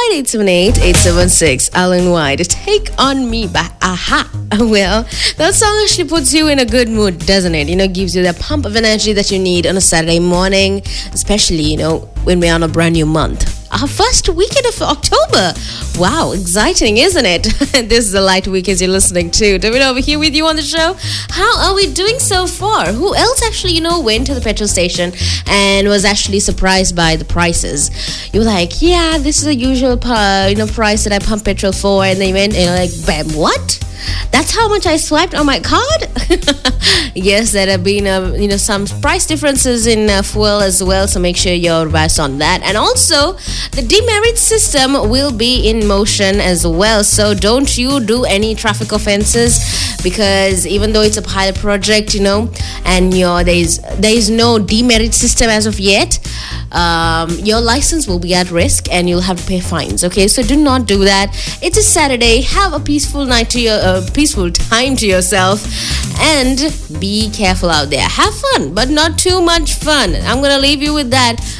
878-876 Alan White. Take on Me by Aha. Well, that song actually puts you in a good mood, doesn't it? Gives you that pump of energy that you need on a Saturday morning, especially, when we're on a brand new month. Our first weekend of October. Wow, exciting, isn't it? This is the Light Week as you're listening to. David over here with you on the show. How are we doing so far? Who else actually, went to the petrol station and was actually surprised by the prices? You were like, yeah, this is the usual price that I pump petrol for. And then you went and like, bam, what? That's how much I swiped on my card? Yes, there have been, some price differences in fuel as well. So make sure you're advised on that. And also, the demerit system will be in motion as well. So don't you do any traffic offenses, because even though it's a pilot project, and there's no demerit system as of yet, your license will be at risk and you'll have to pay fines. Okay, so do not do that. It's a Saturday. Have a peaceful peaceful time to yourself, and be careful out there. Have fun, but not too much fun. I'm gonna leave you with that.